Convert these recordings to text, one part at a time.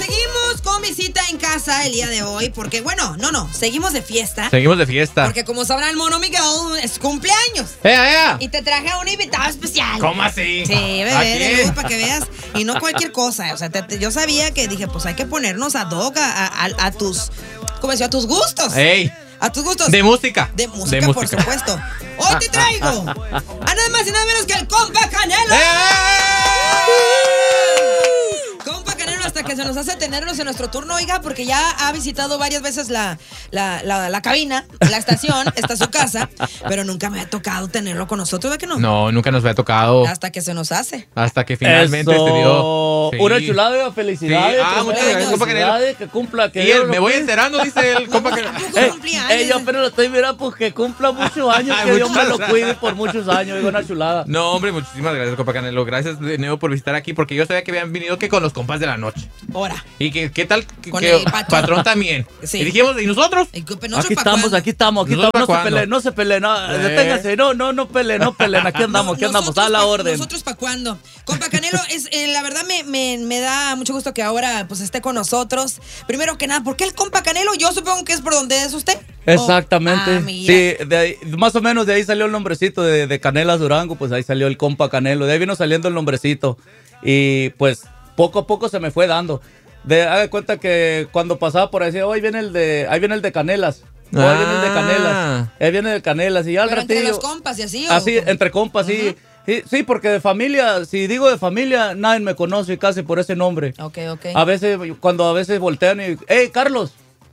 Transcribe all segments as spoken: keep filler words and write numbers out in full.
seguimos con visita en casa el día de hoy, porque bueno, no, no, seguimos de fiesta. Seguimos de fiesta. Porque como sabrá el mono Miguel, es cumpleaños. ¡Ea, ea! Y te traje a un invitado especial. ¿Cómo así? Sí, bebé, ¿A de quién? lujo para que veas. Y no cualquier cosa. O sea, te- te- yo sabía que dije, pues hay que ponernos ad hoc a, a, a- a tus, ¿cómo decía? A tus gustos. ¡Ey! A tus gustos. De música. De música, De por música. supuesto. Hoy te traigo a nada más y nada menos que el compa Canelo. Compa Canelo, hasta que se nos hace tenernos en nuestro turno, oiga, porque ya ha visitado varias veces la, la, la, la cabina, la estación, está su casa, pero nunca me ha tocado tenerlo con nosotros, ¿verdad que no? No, nunca nos había tocado. Hasta que se nos hace. Hasta que finalmente Eso. se dio. Sí. Una chulada, felicidades. Sí. Ah, muchas gracias, compa Canelo. Felicidades, que cumpla. Que Y Dios él, lo me voy cuide. enterando, dice el compa Canelo. ¿Tampoco Eh, cumplía eh, yo años? apenas lo estoy mirando, pues que cumpla muchos años, que Dios me lo Muchas cuide por muchos años. Digo, una chulada. No, hombre, muchísimas gracias, compa Canelo. Gracias de nuevo por visitar aquí, porque yo sabía que habían venido que con los compas de la noche. Ahora. Y que, ¿qué tal? Que, Con que el patrón. también. Sí. Y dijimos, ¿y nosotros? ¿Y qué- nosotros Aquí pa' estamos, cuándo? aquí estamos, aquí ¿Nosotros estamos. No pa' se cuándo? peleen, no se peleen. No, Eh. deténganse. No, no, no peleen, no peleen. Aquí andamos, aquí No, andamos. nosotros A la pa- orden. ¿Nosotros para cuándo? Compa Canelo, es, eh, la verdad me, me, me da mucho gusto que ahora pues esté con nosotros. Primero que nada, ¿por qué el compa Canelo? Yo supongo que es por donde es usted. Exactamente. Oh, ah, mira. Sí, de ahí, más o menos de ahí salió el nombrecito de, de Canelas Durango, pues ahí salió el compa Canelo. De ahí vino saliendo el nombrecito. Y pues poco a poco se me fue dando. De, haga de cuenta que cuando pasaba por ahí decía, oh, ahí viene el de, ahí viene el de Canelas. Oh, ahí viene el de Canelas. Ahí viene el de Canelas. Y ya al Pero entre ratillo. los compas y así. ¿o Así, cómo? entre compas, sí. sí. Sí, porque de familia, si digo de familia, nadie me conoce casi por ese nombre. Ok, ok. A veces, cuando a veces voltean y, hey, Carlos.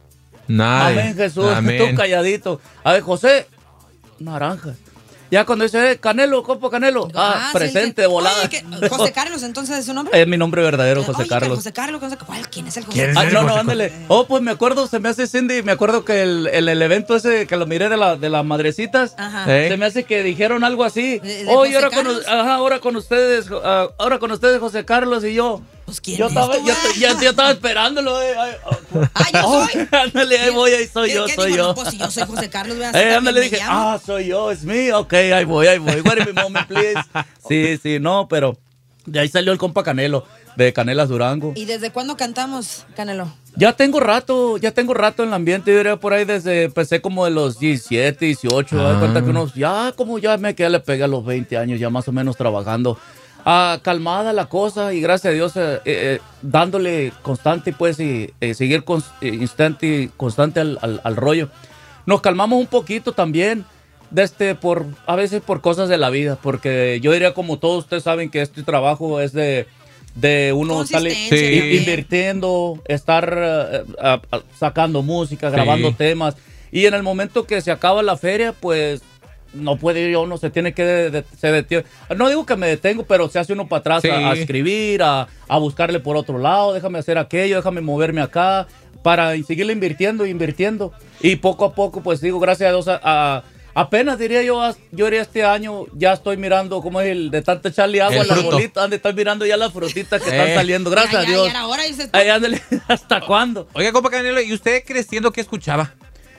Nadie. Amén, Jesús. Amén. Tú calladito. A ver, José, naranja. Ya cuando dice, eh, Canelo, compa Canelo. Ah, sí, presente que- de volada. Oye, que- José Carlos, entonces es su nombre. Es mi nombre verdadero, José Oye, que Carlos. José Carlos, José- ¿cuál? ¿Quién es el José ¿Quién es Ah, Carlos? no, José no, Carlos? ándale. Oh, pues me acuerdo, se me hace Cindy, me acuerdo que el, el, el evento ese que lo miré de, la, de las madrecitas, Ajá. Eh. se me hace que dijeron algo así. ¿De- de Oh, y José ahora con, Carlos? ajá, ahora con ustedes, ah, ahora con ustedes José Carlos y yo. Pues, ¿quién yo es estaba, tú, yo, ah? ya, yo estaba esperándolo. Eh, ay, oh, Ah, yo oh, soy. ándale, ahí voy, ahí soy ¿Qué- yo, qué soy digo? yo. No, pues si yo soy José Carlos, vea, así Eh, también ándale, me dije, llamo. ah, soy yo, es mí, ok, ahí voy, ahí voy. Wait a moment, please. Sí, sí, no, pero de ahí salió el compa Canelo, de Canelas Durango. ¿Y desde cuándo cantamos, Canelo? Ya tengo rato, ya tengo rato en el ambiente, yo diría por ahí desde, empecé como de los diecisiete, dieciocho, Ah. da cuenta que unos, ya como ya me quedé, le pegué a los veinte años, ya más o menos trabajando. Ah, calmada la cosa y gracias a Dios eh, eh, dándole constante pues y eh, seguir cons- eh, instante y constante al, al- al rollo. Nos calmamos un poquito también, de este, por, a veces por cosas de la vida, porque yo diría como todos ustedes saben que este trabajo es de, de uno estar Consistencia Sí. también. invirtiendo, estar eh, a- a- sacando música, grabando Sí. temas y en el momento que se acaba la feria pues no puede ir uno, se tiene que de- de- se detiene. No digo que me detengo, pero se hace uno para atrás Sí. a, a escribir, a, a buscarle por otro lado, déjame hacer aquello, déjame moverme acá, para seguirle invirtiendo, invirtiendo. Y poco a poco, pues digo, gracias a Dios, a, a- apenas diría yo, as- yo diría este año, ya estoy mirando, como es el de tanto echarle agua El a la fruto. bolita, ande, estoy mirando ya las frutitas que Eh. están saliendo, gracias Ya, a ya, Dios. ya era hora, dices tú. Ay, ándale, ¿hasta cuándo? Oiga, compa Canelo, ¿y usted creciendo qué escuchaba?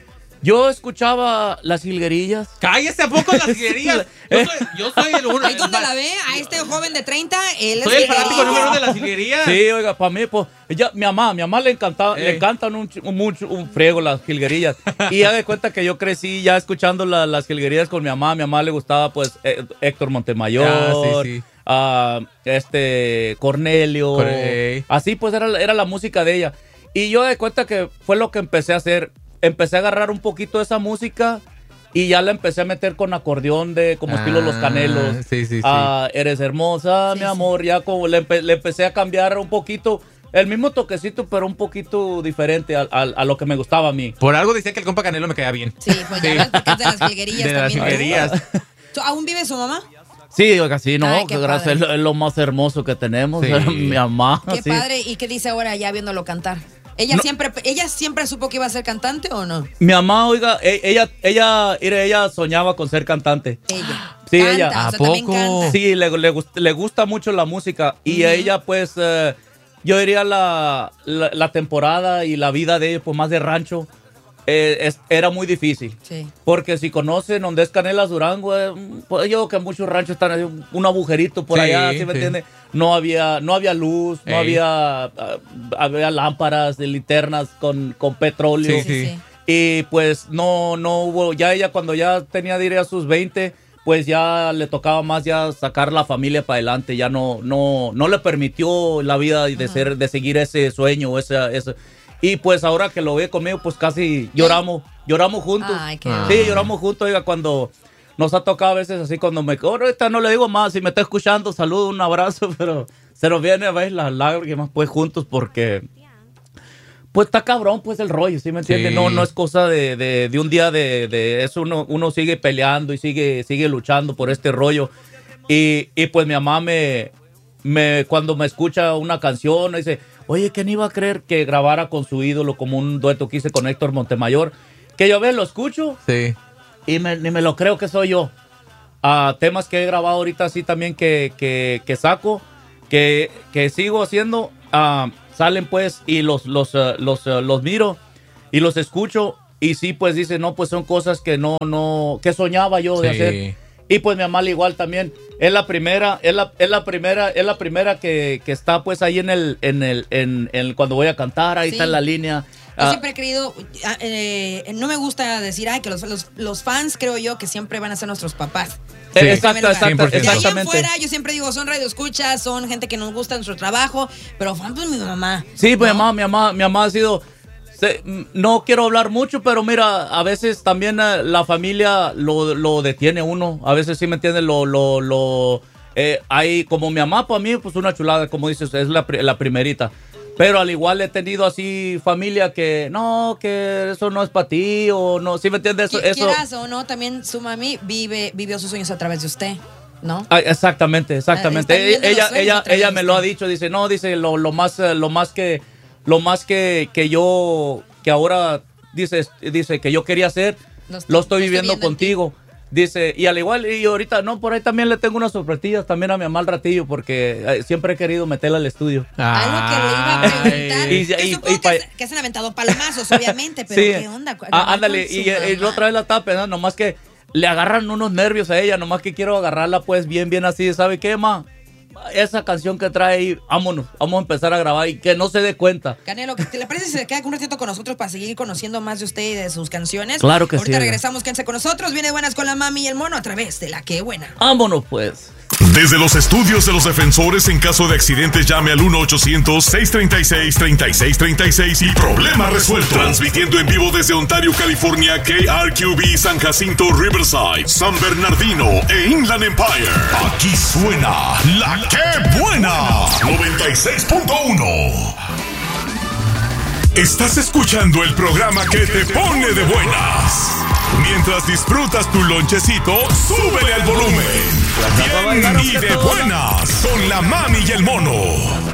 Yo escuchaba las jilguerillas. ¡Cállese a poco las jilguerías! Yo soy, yo soy el uno. Ahí donde la ve, a este joven de treinta, él Soy es el fanático guerrilla. número uno de las jilguerías. Sí, oiga, para mí, pues, ella, mi mamá, mi mamá le encantaba, Eh. le encantan un, ch- un mucho, un friego las jilguerillas. Y ya de cuenta que yo crecí ya escuchando la- las jilguerías con mi mamá. A mi mamá le gustaba, pues, eh, Héctor Montemayor, Ah, sí, sí. ah, este, Cornelio. Corre- Así, pues, era, era la música de ella. Y yo de cuenta que fue lo que empecé a hacer. Empecé a agarrar un poquito de esa música y ya la empecé a meter con acordeón de como estilo Los Ah, Canelos. sí, sí, sí. Ah, eres hermosa, Sí, mi sí. amor. Ya como le, empe- le empecé a cambiar un poquito, el mismo toquecito, pero un poquito diferente a, a- a lo que me gustaba a mí. Por algo decía que el compa Canelo me caía bien. Sí, pues ya ves, porque es de las jilguerillas De las también. jilguerías. ¿Tú- ¿Aún vive su mamá? Sí, oiga, sí, no, Ay, qué que gracias, es padre. lo, es lo más hermoso que tenemos, Sí. mi mamá. Qué sí. padre. ¿Y qué dice ahora ya viéndolo cantar? ¿Ella No. siempre ella siempre supo que iba a ser cantante o no? Mi mamá, oiga, e- ella, ella, mire, ella soñaba con ser cantante. Ella. Sí, Canta, ella. o sea, ¿A también poco? canta. Sí, le, le, gust- le gusta mucho la música y a ella pues eh, yo diría la, la, la temporada y la vida de ella pues más de rancho eh, es, era muy difícil. Sí. Porque si conocen donde es Canelas Durango, eh, pues yo que muchos ranchos están así, un agujerito por Sí, allá, ¿sí me sí. entiende? No había, no había luz, no Ey. había, uh, había lámparas de linternas con, con petróleo. Sí, sí. sí. Y pues no, no hubo, ya ella cuando ya tenía de ir a sus veinte, pues ya le tocaba más ya sacar la familia para adelante, ya no, no, no le permitió la vida de ser, de seguir ese sueño, esa, ese. Y pues ahora que lo ve conmigo, pues casi lloramos, lloramos juntos. Ay, qué Ah. Sí, lloramos juntos, oiga, cuando nos ha tocado a veces así, cuando me, ahorita no le digo más, si me está escuchando, saludo, un abrazo, pero se nos viene a ver las lágrimas pues juntos porque... Pues está cabrón, pues el rollo, ¿sí me entiendes? Sí. No, no es cosa de, de, de un día de, de eso, uno, uno sigue peleando y sigue, sigue luchando por este rollo. Y, y pues mi mamá me, me, cuando me escucha una canción, me dice, oye, ¿quién iba a creer que grabara con su ídolo como un dueto que hice con Héctor Montemayor? Que yo, ve, lo escucho Sí. y me, ni me lo creo que soy yo. A temas que he grabado ahorita así también que, que, que saco, que, que sigo haciendo, uh, salen pues y los, los, uh, los, uh, los miro y los escucho y sí pues dice, no, pues son cosas que no, no, que soñaba yo de Sí. hacer. Y pues mi mamá al igual también, es la primera, es la, es la primera, es la primera que, que está pues ahí en el, en el, en, en cuando voy a cantar, ahí Sí. está en la línea. Yo Ah, siempre he creído, ah, eh, no me gusta decir, ay, que los, los, los fans creo yo que siempre van a ser nuestros papás. eh, Sí. exacto, exacto, cien por ciento. De ahí en exactamente. fuera, yo siempre digo, son radioescuchas, son gente que nos gusta nuestro trabajo, pero fan, pues mi mamá. Sí, pues ¿no? mi mamá, mi mamá, mi mamá ha sido. se- no quiero hablar mucho, pero mira, a veces también eh, la familia lo, lo detiene uno. A veces sí me entiendes, lo, lo, lo. Eh, hay como mi mamá para mí, pues una chulada, como dices, es la, pri- la primerita. Pero al igual he tenido así familia que no, que eso no es para ti, o no, ¿sí me entiendes? Eso, Qui- eso. Quieras o no, también su mami vive, vivió sus sueños a través de usted, ¿no? Ah, exactamente, exactamente. Están viendo Ella, los sueños ella, a través ella de me lo ha usted. dicho, dice, no, dice, lo, lo más, eh, lo más que, lo más que, que yo, que ahora, dice, dice que yo quería hacer, Lo lo estoy- estoy, lo estoy viviendo viendo en ti. contigo. Dice, y al igual, y ahorita, no, por ahí también le tengo unas sorpresillas también a mi mamá al ratillo, porque eh, siempre he querido meterla al estudio. Algo que le iba a preguntar. Y- Que y- supongo y que, pa- se- que se han aventado palomazos, obviamente, pero ¿qué onda? Ah, Grabar ándale, con su y, eh, y la mamá. otra vez la estaba pensando, nomás que le agarran unos nervios a ella, nomás que quiero agarrarla pues bien, bien así, ¿sabe qué, ma? Esa canción que trae ahí, vámonos, vamos a empezar a grabar y que no se dé cuenta. Canelo, ¿te le parece si se queda un ratito con nosotros para seguir conociendo más de usted y de sus canciones? Claro que sí, Ahorita oiga. regresamos, quédense con nosotros. Viene Buenas con la Mami y el Mono a través de La Qué Buena. Vámonos pues. Desde los estudios de los defensores, en caso de accidentes, llame al uno ochocientos, seiscientos treinta y seis, treinta y seis treinta y seis y problema resuelto. Transmitiendo en vivo desde Ontario, California, K R Q B, San Jacinto, Riverside, San Bernardino e Inland Empire. Aquí suena La Qué Buena, noventa y seis punto uno. Estás escuchando el programa que te pone de buenas. Mientras disfrutas tu lonchecito, súbele al volumen. Bien y de buenas con la Mami y el Mono.